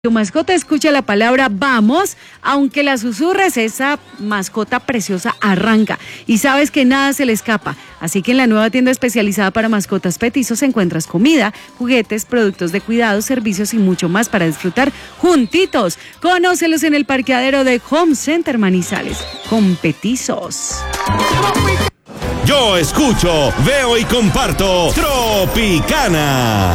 Tu mascota escucha la palabra vamos, aunque la susurres, esa mascota preciosa arranca y sabes que nada se le escapa. Así que en la nueva tienda especializada para mascotas Petizos encuentras comida, juguetes, productos de cuidado, servicios y mucho más para disfrutar juntitos. Conócelos en el parqueadero de Home Center Manizales con Petizos. Yo escucho, veo y comparto Tropicana.